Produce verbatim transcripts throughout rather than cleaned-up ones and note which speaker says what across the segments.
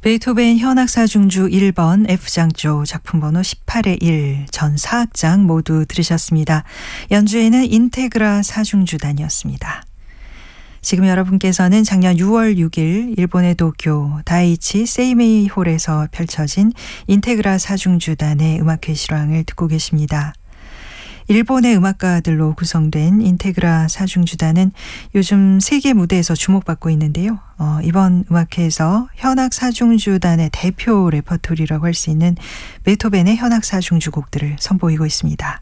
Speaker 1: 베토벤 현악사중주 일 번 F장조 작품 번호 십팔의 일 전 사악장 모두 들으셨습니다. 연주에는 인테그라 사중주단이었습니다. 지금 여러분께서는 작년 유월 육일 일본의 도쿄 다이치 세이메이 홀에서 펼쳐진 인테그라 사중주단의 음악회 실황을 듣고 계십니다. 일본의 음악가들로 구성된 인테그라 사중주단은 요즘 세계 무대에서 주목받고 있는데요. 어, 이번 음악회에서 현악 사중주단의 대표 레퍼토리라고 할 수 있는 베토벤의 현악 사중주 곡들을 선보이고 있습니다.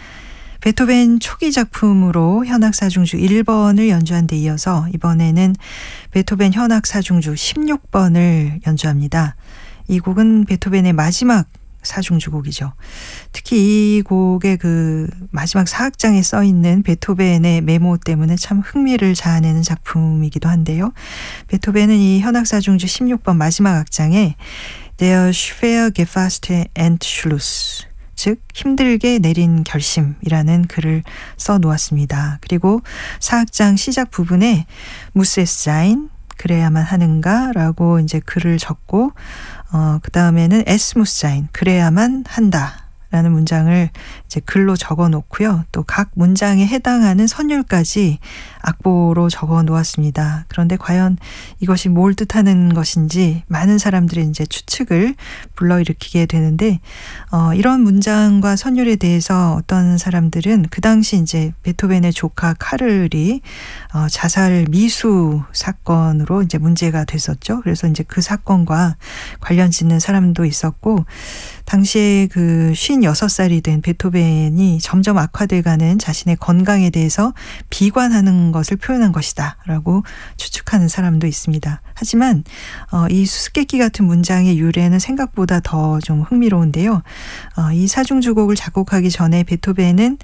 Speaker 1: 베토벤 초기 작품으로 현악 사중주 일 번을 연주한 데 이어서 이번에는 베토벤 현악 사중주 십육 번을 연주합니다. 이 곡은 베토벤의 마지막 사중주곡이죠. 특히 이 곡의 그 마지막 사악장에 써 있는 베토벤의 메모 때문에 참 흥미를 자아내는 작품이기도 한데요. 베토벤은 이 현악 사중주 십육 번 마지막 악장에 Der schwer gefasste Entschluss, 즉 힘들게 내린 결심이라는 글을 써 놓았습니다. 그리고 사악장 시작 부분에 muss es sein, 그래야만 하는가 라고 이제 글을 적고 어, 그 다음에는 es muss sein, 그래야만 한다 라는 문장을 이제 글로 적어 놓고요. 또 각 문장에 해당하는 선율까지 악보로 적어 놓았습니다. 그런데 과연 이것이 뭘 뜻하는 것인지 많은 사람들의 이제 추측을 불러일으키게 되는데, 어, 이런 문장과 선율에 대해서 어떤 사람들은 그 당시 이제 베토벤의 조카 카를이 어, 자살 미수 사건으로 이제 문제가 됐었죠. 그래서 이제 그 사건과 관련 짓는 사람도 있었고, 당시에 그 쉰여섯 살이 된 베토벤이 점점 악화돼가는 자신의 건강에 대해서 비관하는 것을 표현한 것이다 라고 추측하는 사람도 있습니다. 하지만 어, 이 수수께끼 같은 문장의 유래는 생각보다 더 좀 흥미로운데요. 어, 이 사중주곡을 작곡하기 전에 베토벤은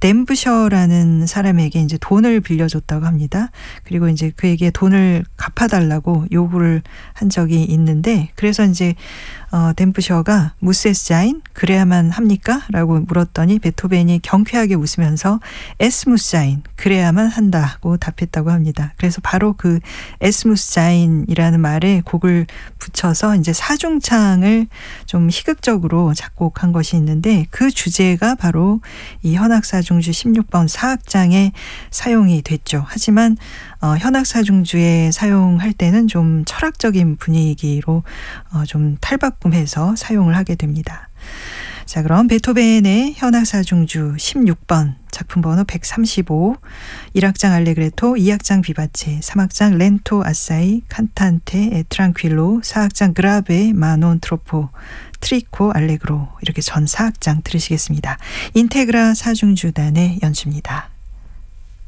Speaker 1: 댐브셔라는 사람에게 이제 돈을 빌려줬다고 합니다. 그리고 이제 그에게 돈을 갚아달라고 요구를 한 적이 있는데, 그래서 이제 어, 댐브셔가 무세스자인 그래야만 합니까? 라고 물었더니 베토벤이 경쾌하게 웃으면서 에스무스자인 그래야만 한다고 답했다고 합니다. 그래서 바로 그 에스무스자인이라는 말에 곡을 붙여서 이제 사중창을 좀 희극적으로 작곡한 것이 있는데, 그 주제가 바로 이 현악사중주 십육 번 사악장에 사용이 됐죠. 하지만 어, 현악사중주에 사용할 때는 좀 철학적인 분위기로 어, 좀 탈바꿈해서 사용을 하게 됩니다. 자, 그럼 베토벤의 현악사중주 십육 번 작품 번호 백삼십오, 일 악장 알레그레토, 이 악장 비바체, 삼 악장 렌토 아사이, 칸탄테 에 트랑퀼로, 사 악장 그라베 마논 트로포, 트리코 알레그로, 이렇게 전 사 악장 들으시겠습니다. 인테그라 사중주단의 연주입니다.